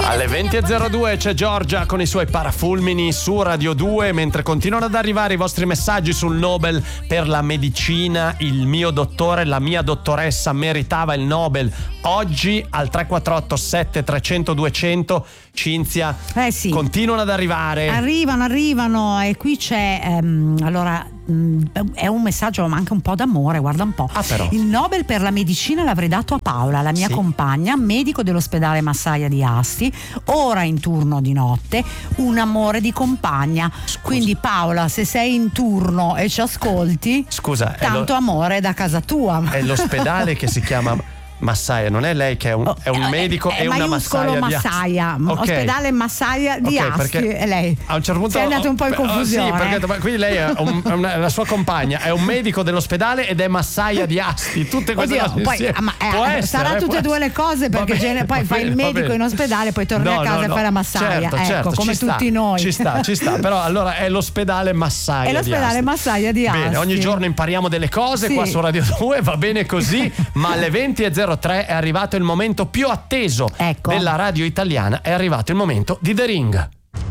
Alle 20.02 c'è Giorgia con i suoi parafulmini su Radio 2, mentre continuano ad arrivare i vostri messaggi sul Nobel per la medicina. Il mio dottore, la mia dottoressa meritava il Nobel. Oggi al 348 7300 200 Cinzia, sì, continuano ad arrivare. Arrivano e qui c'è è un messaggio ma anche un po' d'amore, guarda un po'. Però. Il Nobel per la medicina l'avrei dato a Paola, la mia compagna, medico dell'ospedale Massaia di Asti, ora in turno di notte, un amore di compagna. Scusa. Quindi Paola, se sei in turno e ci ascolti, scusa, tanto amore da casa tua. È l'ospedale che si chiama Massaia, non è lei che è un medico e una Massaia di Asti. Okay. Ospedale Massaia di Asti, è lei. A un certo punto sei andato un po' in confusione. Sì, perché quindi lei è la sua compagna è un medico dell'ospedale ed è Massaia di Asti. Tutte queste cose insieme. Sarà tutte e due le cose, perché poi fai il medico in ospedale, poi torni a casa e fai la massaia. Certo, come tutti noi. Ci sta. Però allora è l'ospedale Massaia. È l'ospedale Massaia di Asti. Bene, ogni giorno impariamo delle cose qua su Radio 2, va bene così, ma alle 20.03 è arrivato il momento più atteso della radio italiana, è arrivato il momento di The Ring.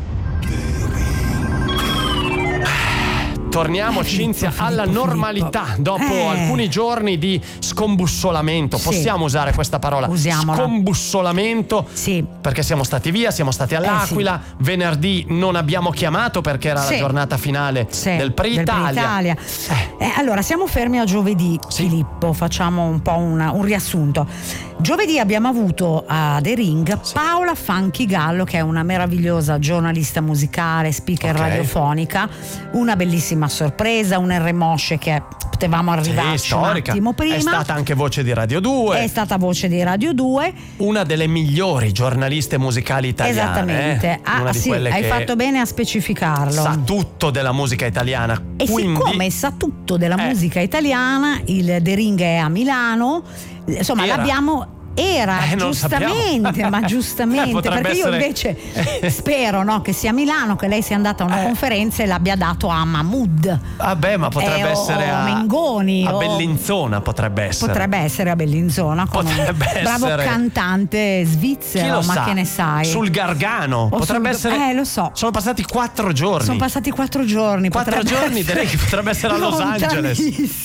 Torniamo, Cinzia, alla normalità dopo alcuni giorni di scombussolamento. Possiamo usare questa parola? Usiamola. Scombussolamento. Sì. Perché siamo stati via, siamo stati all'Aquila. Venerdì non abbiamo chiamato perché era la giornata finale del Pre-Italia. Allora, siamo fermi a giovedì, Filippo. Facciamo un po' un riassunto. Giovedì abbiamo avuto a The Ring Paola Funky Gallo, che è una meravigliosa giornalista musicale, speaker radiofonica, una bellissima sorpresa, un R. Mosce che potevamo arrivarci un attimo prima. È stata anche voce di Radio 2. È stata voce di Radio 2. Una delle migliori giornaliste musicali italiane. Esattamente. Hai fatto bene a specificarlo. Sa tutto della musica italiana. E siccome sa tutto della musica italiana, il The Ring è a Milano. Insomma, l'abbiamo. Era giustamente, ma giustamente, perché io invece spero che sia a Milano, che lei sia andata a una conferenza e l'abbia dato a Mahmood. Vabbè, ma potrebbe essere a Mengoni, a Bellinzona, potrebbe essere a Bellinzona con un bravo cantante svizzero, ma che ne sai? Sul Gargano, potrebbe essere. Lo so. Sono passati 4 giorni. 4 giorni. 4 giorni, direi che potrebbe essere a Los Angeles.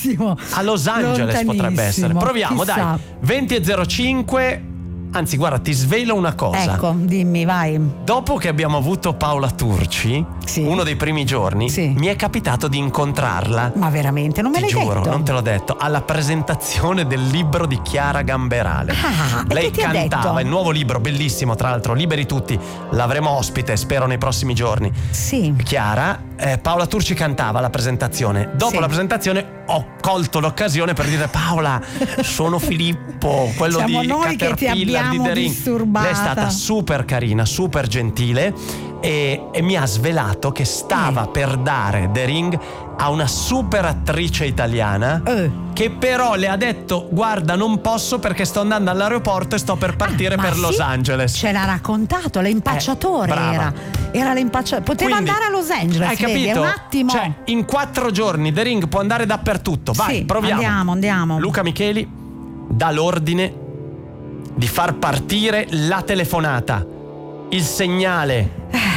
A Los Angeles potrebbe essere. Proviamo, chissà. Dai. 20.05. Anzi, guarda, ti svelo una cosa. Ecco, dimmi, vai. Dopo che abbiamo avuto Paola Turci, uno dei primi giorni, mi è capitato di incontrarla. Ma veramente? Non me l'hai detto? Ti giuro, non te l'ho detto. Alla presentazione del libro di Chiara Gamberale. Lei cantava il nuovo libro, bellissimo, tra l'altro, Liberi tutti. L'avremo ospite, spero, nei prossimi giorni. Sì. Chiara, Paola Turci cantava alla presentazione. Dopo la presentazione ho colto l'occasione per dire: Paola, sono Filippo, quello siamo di noi Caterpillar, che ti abbiamo di The Ring. disturbata. Lei è stata super carina, super gentile e mi ha svelato che stava per dare The Ring a una super attrice italiana che però le ha detto: guarda, non posso perché sto andando all'aeroporto e sto per partire per Los Angeles. Ce l'ha raccontato, l'impacciatore era l'impacciatore. Poteva andare a Los Angeles, hai capito? Vedi, un attimo. Cioè, in 4 giorni The Ring può andare dappertutto. Vai, proviamo. Andiamo. Luca Micheli dà l'ordine di far partire la telefonata, il segnale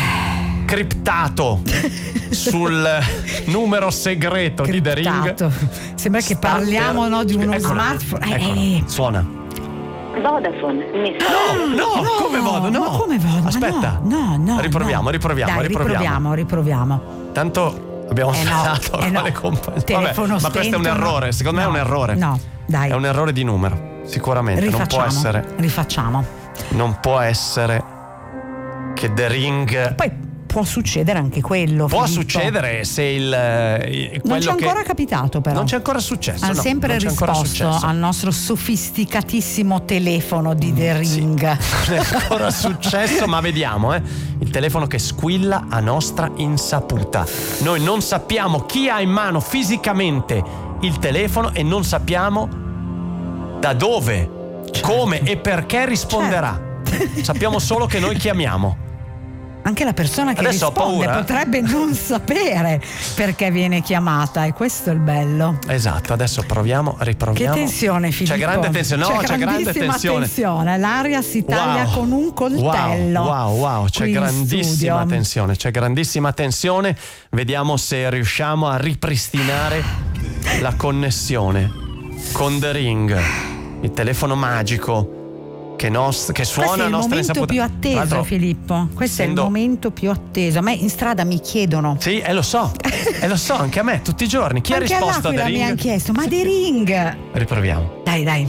criptato sul numero segreto di The Ring. Sembra che parliamo di uno smartphone. Suona. Vodafone. Come Vodafone? Ma come Vodafone? Aspetta. No. Riproviamo. Dai, riproviamo. Tanto abbiamo svelato quale compagnia. Ma questo è un errore, secondo me è un errore. No, dai. È un errore di numero, sicuramente. Non può essere. Rifacciamo. Non può essere che The Ring. Poi può succedere anche quello. Può Filippo. succedere se non ci è ancora capitato, però. Non c'è ancora successo. Ha sempre risposto al nostro sofisticatissimo telefono di The Ring. Non è ancora successo, ma vediamo, il telefono che squilla a nostra insaputa. Noi non sappiamo chi ha in mano fisicamente il telefono e non sappiamo da dove, come e perché risponderà. Sappiamo solo che noi chiamiamo. Anche la persona che Adesso ho risponde paura. potrebbe non sapere perché viene chiamata, e questo è il bello. Esatto, adesso riproviamo. Che tensione, Filippo. C'è grande tensione, no, c'è grande grandissima tensione. L'aria si taglia Wow. con un coltello. Wow, c'è qui in grandissima studio. tensione, c'è grandissima tensione. Vediamo se riusciamo a ripristinare la connessione con The Ring, il telefono magico che suona a nostra Questo è il momento più atteso, Filippo. Questo è il momento più atteso. A me in strada mi chiedono. Sì, lo so, anche a me tutti i giorni. Chi anche ha risposto a The all'Aquila mi Ring? hanno chiesto, ma The Ring? Riproviamo. Dai.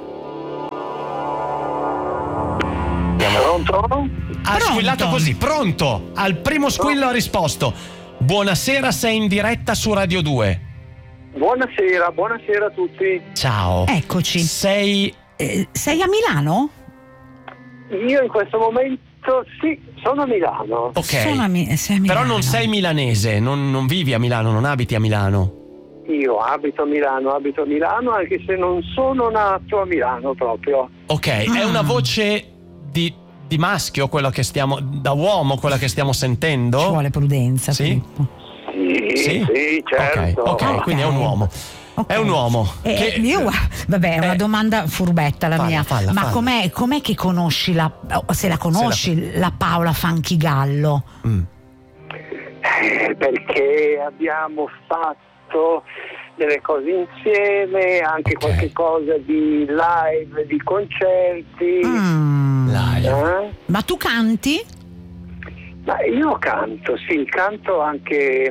Pronto? Ha squillato così, pronto. Al primo squillo ha risposto: buonasera, sei in diretta su Radio 2. Buonasera a tutti. Ciao. Eccoci. Sei Sei a Milano? Io in questo momento sì, sono a Milano. ok. Sei a Milano. Però non sei milanese, non vivi a Milano, non abiti a Milano. Io abito a Milano anche se non sono nato a Milano proprio. Ok, è una voce di maschio quella che stiamo, da uomo quella che stiamo sentendo? Ci vuole prudenza, Sì? Filippo. Sì, certo. Ok, quindi è un uomo. Ok. È un uomo. Vabbè, è una domanda furbetta la mia. Falla. Ma com'è che conosci se la conosci la Paola Fanchigallo? Perché abbiamo fatto delle cose insieme, anche qualche cosa di live, di concerti. Live. Ma tu canti? Ma io canto anche,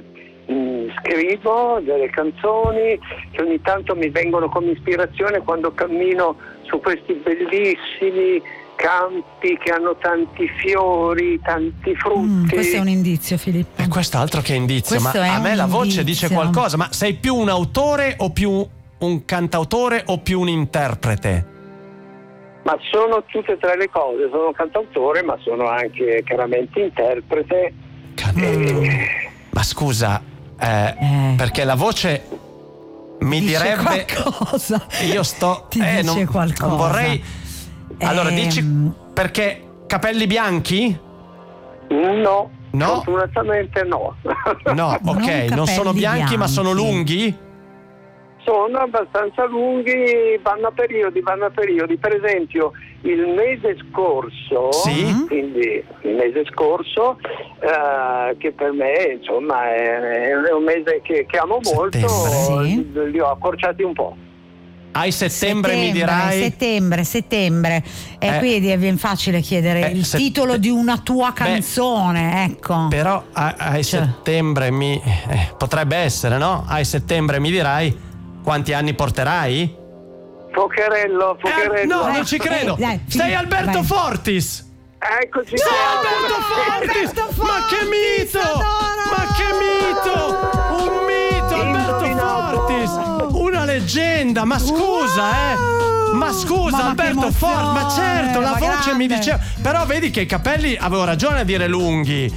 scrivo delle canzoni che ogni tanto mi vengono come ispirazione quando cammino su questi bellissimi campi che hanno tanti fiori, tanti frutti. Questo è un indizio, Filippo. E quest'altro che indizio, Questo ma è a me un la voce indizio. dice qualcosa, ma sei più un autore o più un cantautore o più un interprete? Ma sono tutte e tre le cose, sono cantautore ma sono anche chiaramente interprete. Ma scusa, perché la voce mi Dice direbbe qualcosa. io sto Ti dice non qualcosa. vorrei. Allora dici perché capelli bianchi? No, No? fortunatamente no. No, ok, non sono capelli bianchi ma sono bianchi. lunghi? Sono abbastanza lunghi, vanno a periodi. Per esempio il mese scorso, Sì? quindi il mese scorso, che per me insomma è un mese che amo molto, Sì. li ho accorciati un po'. Hai settembre mi dirai? Settembre. E qui viene facile chiedere il titolo di una tua canzone, ecco. Però hai settembre potrebbe essere, no? Hai settembre mi dirai quanti anni porterai? Focherello. No, non ci credo. dai, Sei Alberto vai. Fortis. Eccoci Sei qua. Alberto Fortis. Ma che mito! adoro! Ma che mito! Un mito, Alberto Indovinato. Fortis! Una leggenda, ma scusa, Ma scusa, Mamma, che Alberto Fortis, ma emozione, certo, la ma voce mi grande. diceva. Però vedi che i capelli avevo ragione a dire lunghi.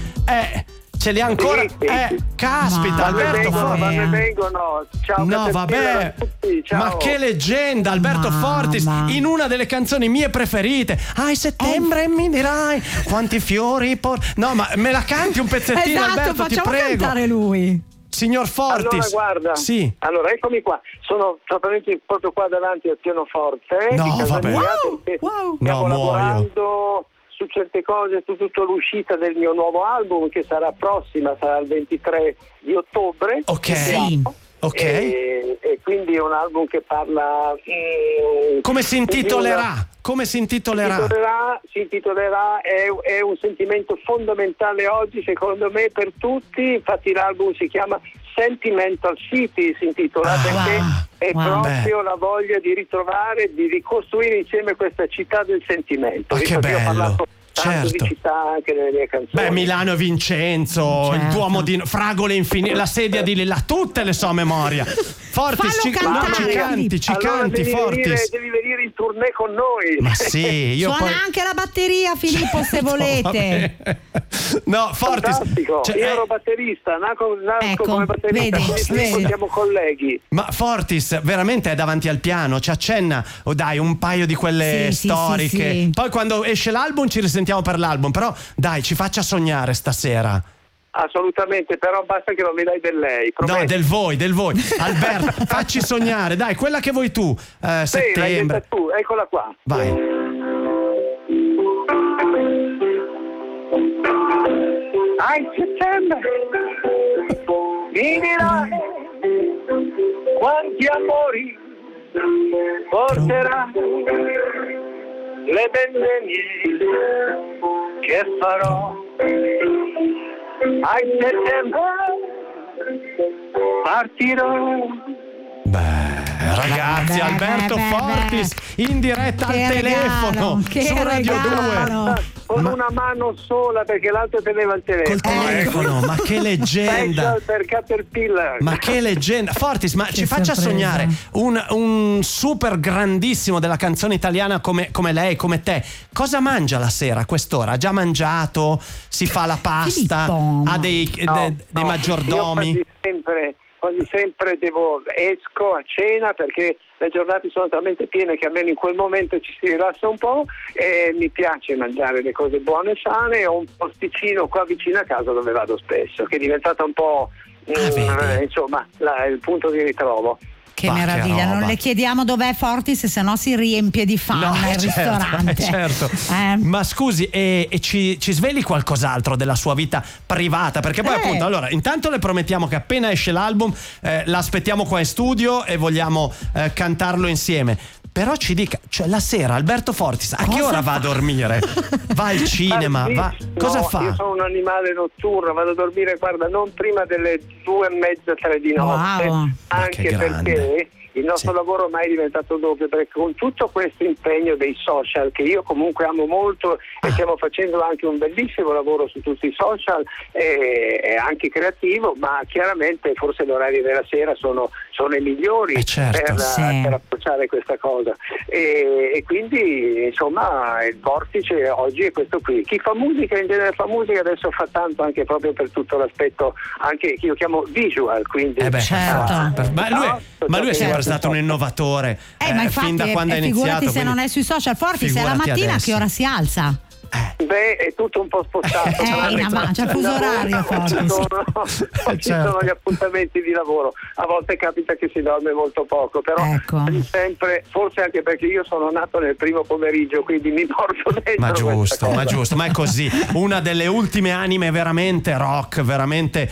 Ce li ha ancora. Sì. Caspita, Mamma Alberto mia. Fortis. Vanno e vengono. Ciao. No, grazie vabbè, a tutti, ciao. ma che leggenda, Alberto Mamma. Fortis, in una delle canzoni mie preferite. Settembre mi dirai quanti fiori no, ma me la canti un pezzettino, Esatto, Alberto, ti facciamo prego. cantare lui. Signor Fortis. Allora guarda, Sì. allora eccomi qua, sono esattamente proprio qua davanti al pianoforte No, di casa vabbè. mia, Wow, perché wow. stiamo No, muoio. lavorando su certe cose, su tutta l'uscita del mio nuovo album che sarà il 23 di ottobre. Ok. Sì. Ok. E quindi è un album che parla Come si intitolerà? Come si intitolerà? Si intitolerà è un sentimento fondamentale oggi secondo me per tutti, infatti l'album si chiama Sentimental City, si intitola perché è proprio la voglia di ritrovare, di ricostruire insieme questa città del sentimento. Che Visto che bello. ho parlato tanto Certo. di città anche nelle mie canzoni. Milano e Vincenzo, il Certo. Duomo di Fragole Infinite, la sedia di Lilla, tutte le so a memoria. Fortis, Fallo cantare, ci allora canti, Fortis. devi venire in tournée con noi. Ma sì, io Suona poi. anche la batteria, Filippo, se volete. No, Fortis. Fantastico, io ero batterista, nasco Ecco, come batterista, vedi, quindi siamo colleghi. Ma Fortis veramente è davanti al piano, ci accenna, dai, un paio di quelle Sì, sì, storiche. sì, sì. Poi quando esce l'album ci sentiamo per l'album, però dai, ci faccia sognare stasera. Assolutamente, però basta che non mi dai del lei. No, del voi. Alberto, facci sognare, dai, quella che vuoi tu. Settembre. L'hai detta tu, eccola qua. Vai. Settembre, mi dirai quanti amori porterà le belle mie che farò. A settembre partirò. Ragazzi, Alberto Fortis in diretta al telefono su Radio 2. Con una mano sola perché l'altro teneva il telefono. Col telefono, ma che leggenda! Special per Caterpillar. Ma che leggenda! Fortis, ma ci faccia sognare un super grandissimo della canzone italiana come lei, come te. Cosa mangia la sera a quest'ora? Ha già mangiato? Si fa la pasta? Ha dei maggiordomi? Io quasi sempre esco a cena perché le giornate sono talmente piene che almeno in quel momento ci si rilassa un po' e mi piace mangiare le cose buone e sane. Ho un posticino qua vicino a casa dove vado spesso, che è diventato un po' il punto di ritrovo. Che meraviglia, non le chiediamo dov'è Fortis, se no si riempie di fame il ristorante. Certo. Ma scusi, e ci sveli qualcos'altro della sua vita privata? Perché poi appunto, allora, intanto le promettiamo che appena esce l'album l'aspettiamo qua in studio e vogliamo cantarlo insieme. Però ci dica, cioè la sera Alberto Fortis a che ora va a dormire? Va al cinema? Cosa fa? Io sono un animale notturno, vado a dormire, guarda, non prima delle 2:30, 3 di notte. Wow. Anche perché il nostro lavoro ormai è diventato doppio, perché con tutto questo impegno dei social, che io comunque amo molto, e stiamo facendo anche un bellissimo lavoro su tutti i social, e anche creativo, ma chiaramente forse gli orari della sera sono i migliori per approcciare questa cosa, e quindi insomma il vortice oggi è questo qui. Chi fa musica, in genere fa musica, adesso fa tanto anche proprio per tutto l'aspetto anche che io chiamo visual, quindi ma lui è sempre stato un innovatore, ma infatti, fin da quando ha iniziato. Figurati se non è sui social. Fortis, la mattina a che ora si alza? È tutto un po' spostato. C'è il fuso orario. Ci sono gli appuntamenti di lavoro. A volte capita che si dorme molto poco, però sempre, forse anche perché io sono nato nel primo pomeriggio, quindi mi porto dentro. Ma giusto, ma è così. Una delle ultime anime veramente rock, veramente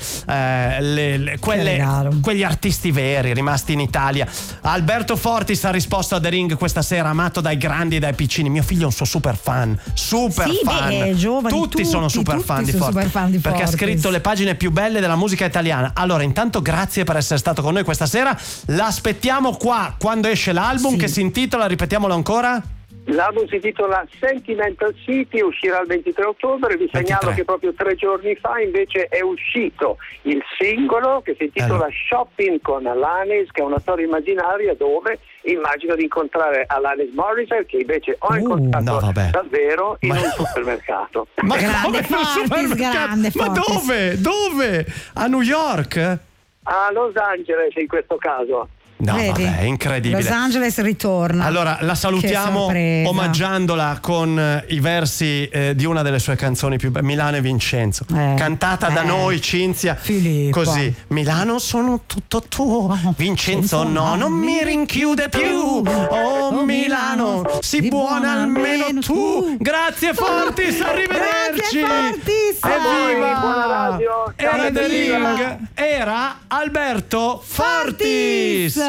quegli artisti veri rimasti in Italia. Alberto Fortis ha risposto a The Ring questa sera, amato dai grandi e dai piccini. Mio figlio è un suo super fan. Giovani, tutti sono super fan di Fortis, perché ha scritto le pagine più belle della musica italiana. Allora, intanto grazie per essere stato con noi questa sera. L'aspettiamo qua quando esce l'album, che si intitola, ripetiamolo ancora. L'album si intitola Sentimental City, uscirà il 23 ottobre. Vi segnalo che proprio 3 giorni fa invece è uscito il singolo che si intitola Shopping con Alanis, che è una storia immaginaria dove immagino di incontrare Alanis Morissette, che invece ho incontrato davvero in un supermercato. Ma grande Fortis. Ma dove? A New York? A Los Angeles in questo caso. No, vabbè, incredibile. Los Angeles ritorna. Allora la salutiamo omaggiandola con i versi di una delle sue canzoni più belle, Milano e Vincenzo, cantata da noi, Cinzia. Filippo. Così: Milano sono tutto tuo, Vincenzo no, non mi rinchiude più. Oh Milano, sii buona almeno tu. Grazie Fortis, arrivederci. Evviva! Buona radio. Era The Ring, era Alberto Fortis.